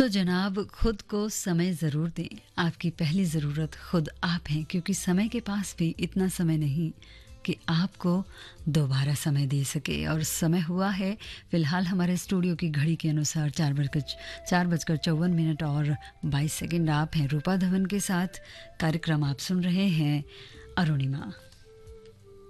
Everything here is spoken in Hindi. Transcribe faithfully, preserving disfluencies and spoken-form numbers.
तो जनाब खुद को समय ज़रूर दें। आपकी पहली ज़रूरत खुद आप हैं, क्योंकि समय के पास भी इतना समय नहीं कि आपको दोबारा समय दे सके। और समय हुआ है फ़िलहाल हमारे स्टूडियो की घड़ी के अनुसार चार बजकर चार बजकर चौवन मिनट और बाईस सेकंड। आप हैं रूपा धवन के साथ। कार्यक्रम आप सुन रहे हैं अरुणिमा।